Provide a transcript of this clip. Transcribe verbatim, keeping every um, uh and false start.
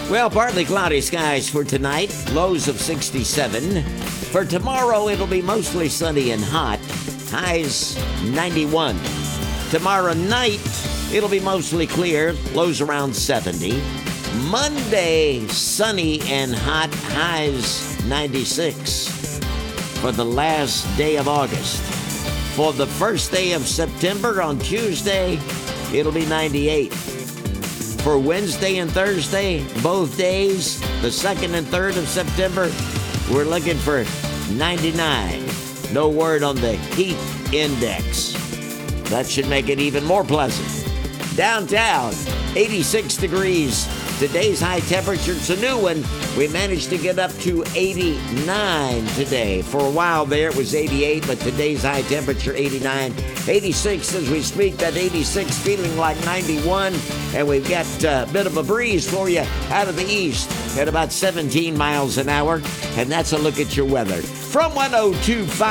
Well, partly cloudy skies for tonight, lows of sixty-seven. For tomorrow, it'll be mostly sunny and hot, highs ninety-one. Tomorrow night, it'll be mostly clear, lows around seventy. Monday, sunny and hot, highs ninety-six. For the last day of August. For the first day of September on Tuesday, it'll be ninety-eight. For Wednesday and Thursday, both days, the second and third of September, we're looking for ninety-nine. No word on the heat index. That should make it even more pleasant. Downtown, eighty-six degrees. Today's high temperature, it's a new one. We managed to get up to eighty-nine today. For a while there, it was eighty-eight, but today's high temperature, eighty-nine. eighty-six as we speak, that eighty-six feeling like ninety-one. And we've got a bit of a breeze for you out of the east at about seventeen miles an hour. And that's a look at your weather. From one oh two point five